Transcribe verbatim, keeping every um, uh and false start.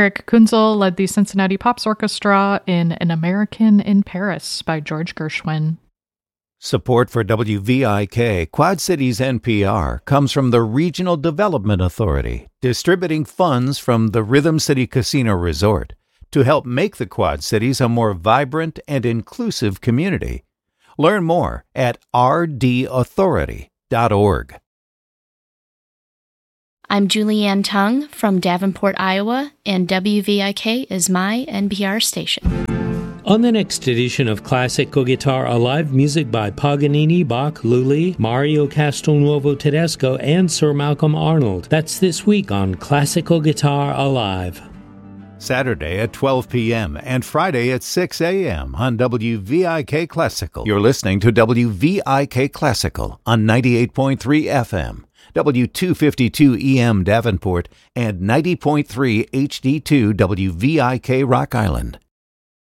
Eric Kunzel led the Cincinnati Pops Orchestra in An American in Paris by George Gershwin. Support for W V I K Quad Cities N P R comes from the Regional Development Authority, distributing funds from the Rhythm City Casino Resort to help make the Quad Cities a more vibrant and inclusive community. Learn more at r d authority dot org. I'm Julianne Tung from Davenport, Iowa, and W V I K is my N P R station. On the next edition of Classical Guitar Alive, music by Paganini, Bach, Lully, Mario Castelnuovo Tedesco, and Sir Malcolm Arnold. That's this week on Classical Guitar Alive. Saturday at twelve p.m. and Friday at six a.m. on W V I K Classical. You're listening to W V I K Classical on ninety-eight point three F M, W two fifty-two E M Davenport, and ninety point three H D two W V I K Rock Island.